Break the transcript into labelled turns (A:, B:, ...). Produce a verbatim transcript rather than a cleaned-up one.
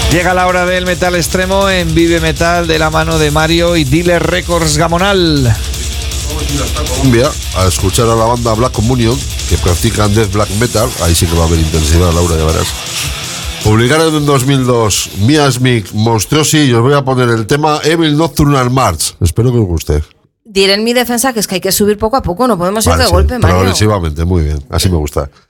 A: Llega la hora del metal extremo en Vive Metal de la mano de Mario y Dealer Records Gamonal.
B: Vamos a ir hasta Colombia a escuchar a la banda Black Communion, que practican death black metal. Ahí sí que va a haber intensidad, Laura, ya verás. Publicaron en dos mil dos Miasmic Monstrosity y os voy a poner el tema Evil Nocturnal March. Espero que os guste.
C: Diré en mi defensa que es que hay que subir poco a poco, no podemos
B: Vale,
C: ir de
B: sí,
C: golpe, Mario.
B: progresivamente, muy bien, así me gusta.